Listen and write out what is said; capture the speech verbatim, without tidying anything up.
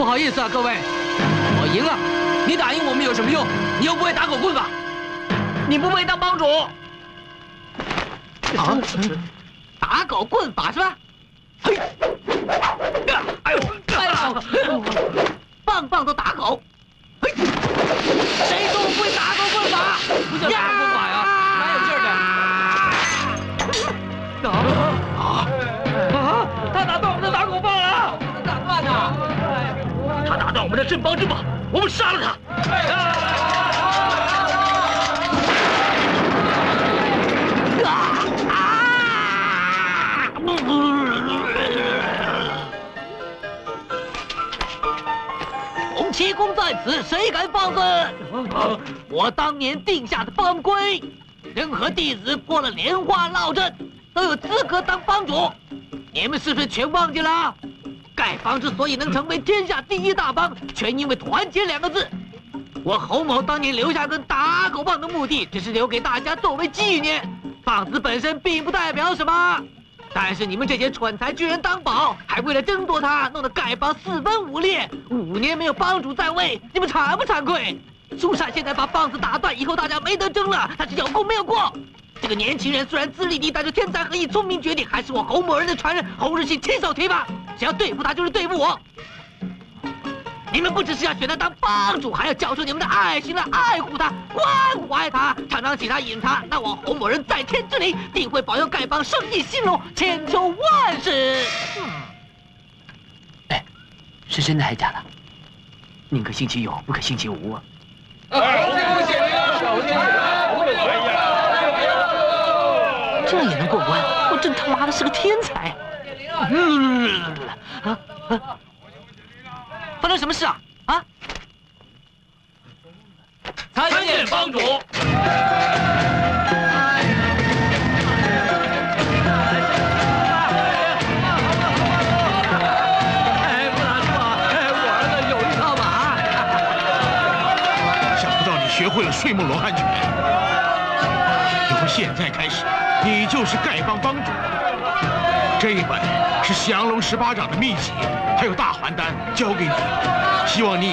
好意思啊，各位，我赢了。你打赢我们有什么用？你又不会打狗棍法， 你不配当帮主。 啊？ 打狗棍法是吧？嘿，哎呦，哎呦，棒棒都打狗。嘿，谁说我不会打狗棍法？ 不叫打狗棍法呀，蛮有劲儿的。啊啊啊！他打断我们的打狗棒了！ 打断他！他打断我们的镇邦之宝，我们杀了他！洪七公在此，谁敢放肆？我当年定下的帮规，任何弟子破了莲花烙阵，都有资格当帮主。你们是不是全忘记了？丐帮之所以能成为天下第一大帮，全因为团结两个字。我侯某当年留下根打狗棒的目的，只是留给大家作为纪念。棒子本身并不代表什么。但是你们这些蠢材居然当宝，还为了争夺它，弄得丐帮四分五裂。五年没有帮主在位，你们惭不惭愧？苏善现在把棒子打断以后，大家没得争了，他是有功没有过。这个年轻人虽然资历低，但是天才横溢，聪明绝顶，还是我侯某人的传人侯日信亲手提拔。只要对付他，就是对付我。你们不只是要选他当帮主，还要交出你们的爱心来爱护他、关怀他，常常请他饮茶。那我侯某人在天之灵，定会保佑丐帮生意兴隆，千秋万世。嗯， 哎，是真的还是假的？宁可信其有，不可信其无啊！这也能过关？我真他妈的是个天才！嗯啊啊！发生什么事啊？啊！ 参见帮主。 哎，不拿错，哎，我儿子有一套马。 想不到你学会了睡梦罗汉拳，从现在开始，你就是丐帮帮主。这一本是降龙十八掌的秘籍，还有大还丹，交给你，希望你。